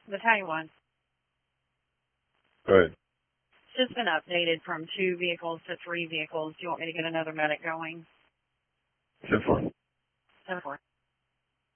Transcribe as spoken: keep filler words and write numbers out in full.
Battalion one. Go ahead. It's just been updated from two vehicles to three vehicles. Do you want me to get another medic going? ten four. ten four.